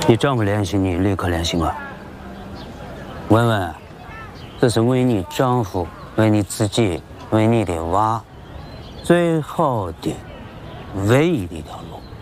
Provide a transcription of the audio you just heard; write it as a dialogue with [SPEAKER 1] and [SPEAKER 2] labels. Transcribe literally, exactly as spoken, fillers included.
[SPEAKER 1] 你丈夫联系你，立刻联系我。文文，这是为你丈夫、为你自己、为你的娃最好的、唯一的一条路。